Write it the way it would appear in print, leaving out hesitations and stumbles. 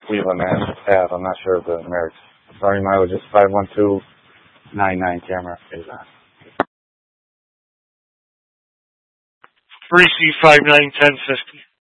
Cleveland and Pat. I'm not sure of the Americans. Sorry, mileage is 51299 camera is on. 3C591050.